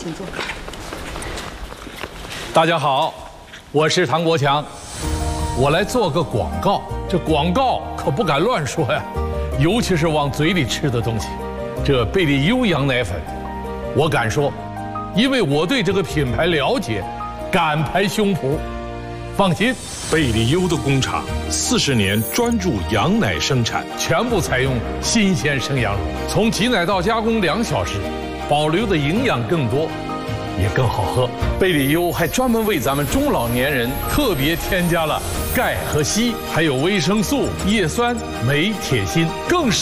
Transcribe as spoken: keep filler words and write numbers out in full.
请坐。 大家好，我是唐国强，我来做个广告。这广告可不敢乱说呀，尤其是往嘴里吃的东西。这贝利优羊奶粉，我敢说，因为我对这个品牌了解，敢拍胸脯。放心， 贝利优的工厂四十年专注羊奶生产， 全部采用新鲜生羊乳，从挤奶到加工两小时，保留的营养更多，也更好喝。贝利优还专门为咱们中老年人特别添加了钙和硒，还有维生素、叶酸、镁、铁锌，更是。